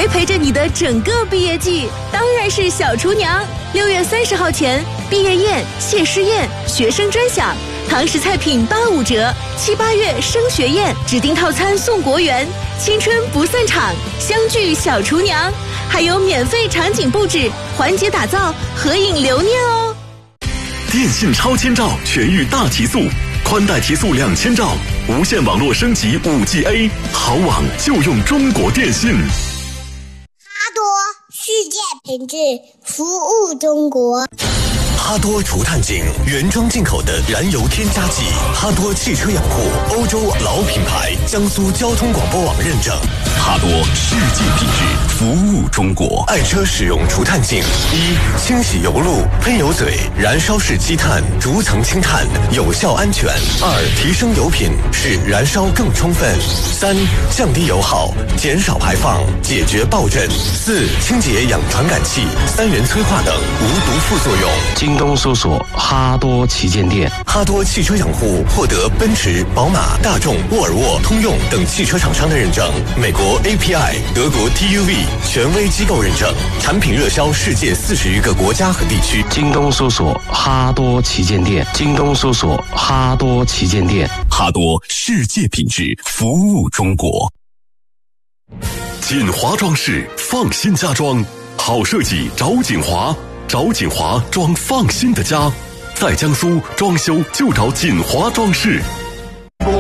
谁陪着你的整个毕业季？当然是小厨娘。6月30号前，毕业宴、谢师宴、学生专享，堂食菜品85折；7、8月升学宴，指定套餐送国园，青春不散场，相聚小厨娘，还有免费场景布置，环节打造，合影留念哦。 电信超千兆全域大提速，宽带提速2000兆，无线网络升级5G A， 好网就用中国电信。 哈多世界品质，服务中国。 哈多除碳井原装进口的燃油添加剂，哈多汽车养护欧洲老品牌，江苏交通广播网认证。 哈多世界品质，服务中国。 爱车使用除碳井：一、清洗油路、喷油嘴、燃烧式积碳、逐层清碳，有效安全；二、提升油品，使燃烧更充分；三、降低油耗，减少排放，解决爆震；四、清洁氧传感器、3元催化等无毒副作用。 京东搜索哈多旗舰店。 哈多汽车养护获得奔驰、宝马、大众、沃尔沃、通用等汽车厂商的认证，美国 API、德国 TUV 权威机构认证，产品热销世界40余个国家和地区。 京东搜索哈多旗舰店。京东搜索哈多旗舰店。 哈多世界品质，服务中国。锦华装饰，放心家装，好设计找锦华。找锦华装放心的家，在江苏装修就找锦华装饰。